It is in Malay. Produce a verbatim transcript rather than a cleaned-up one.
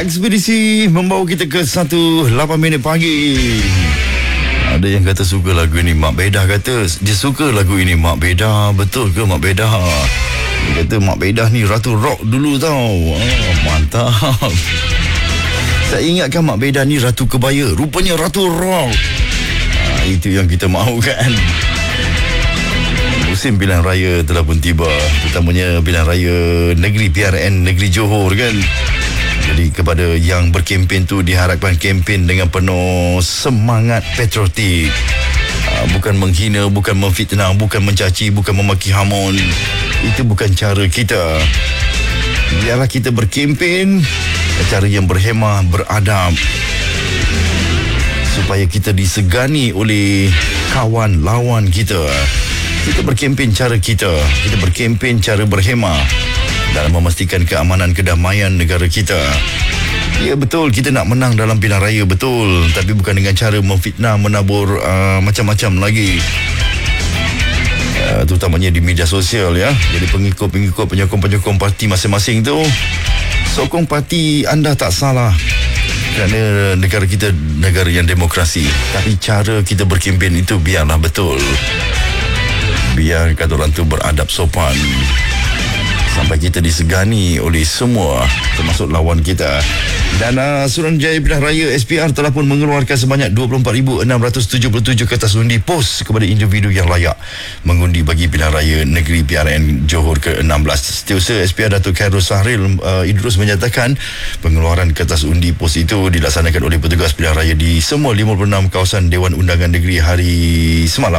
Ekspedisi membawa kita ke satu lapan minit pagi. Ada yang kata suka lagu ini. Mak Bedah kata dia suka lagu ini. Mak Bedah, betul ke Mak Bedah? Dia kata Mak Bedah ni ratu rock dulu tau. Oh, mantap. Saya ingatkan Mak Bedah ni ratu kebaya. Rupanya ratu rock. Ha, itu yang kita mahu kan. Musim pilihan raya telah pun tiba, terutamanya pilihan raya negeri P R N negeri Johor kan. Jadi kepada yang berkempen tu diharapkan kempen dengan penuh semangat patriotik. Bukan menghina, bukan memfitnah, bukan mencaci, bukan memaki hamun. Itu bukan cara kita. Biarlah kita berkempen cara yang berhemah, beradab, supaya kita disegani oleh kawan lawan kita. Kita berkempen cara kita. Kita berkempen cara berhemah dalam memastikan keamanan kedamaian negara kita. Ya betul, kita nak menang dalam pilihan raya, betul. Tapi bukan dengan cara memfitnah, menabur uh, macam-macam lagi. Uh, terutamanya di media sosial ya. Jadi pengikut-pengikut penyokong-penyokong parti masing-masing tu, sokong parti anda tak salah. Kerana negara kita negara yang demokrasi. Tapi cara kita berkempen itu biarlah betul. Biar kata orang tu beradab sopan, sampai kita disegani oleh semua, termasuk lawan kita. Dan uh, Suruhanjaya Pilihan Raya S P R telah pun mengeluarkan sebanyak dua puluh empat ribu enam ratus tujuh puluh tujuh kertas undi pos kepada individu yang layak mengundi bagi Pilihan Raya Negeri P R N Johor ke enam belas. Setiausaha S P R Datuk Khairul Sahril uh, Idrus menyatakan pengeluaran kertas undi pos itu dilaksanakan oleh petugas pilihan raya di semua lima puluh enam kawasan Dewan Undangan Negeri hari semalam.